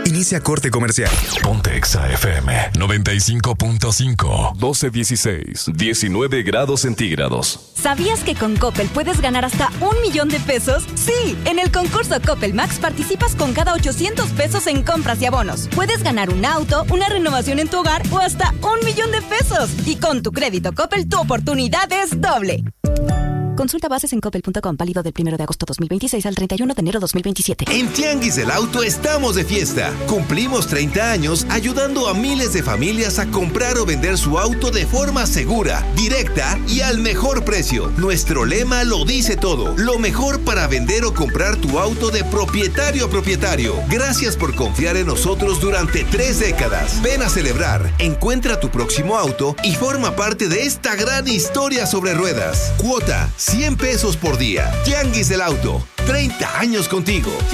Inicia corte comercial. Ponte Exa FM 95.5. 12:16. 19 grados centígrados. ¿Sabías que con Coppel puedes ganar hasta 1 millón de pesos? Sí, en el concurso Coppel Max participas con cada 800 pesos en compras y abonos. Puedes ganar un auto, una renovación en tu hogar o hasta 1 millón de pesos. Y con tu crédito Coppel, tu oportunidad es doble. Consulta bases en coppel.com, válido del 1 de agosto 2026 al 31 de enero 2027. En Tianguis del Auto estamos de fiesta. Cumplimos 30 años ayudando a miles de familias a comprar o vender su auto de forma segura, directa y al mejor precio. Nuestro lema lo dice todo. Lo mejor para vender o comprar tu auto de propietario a propietario. Gracias por confiar en nosotros durante 3 décadas. Ven a celebrar, encuentra tu próximo auto y forma parte de esta gran historia sobre ruedas. Cuota 100 pesos por día. Tianguis del Auto. 30 años contigo.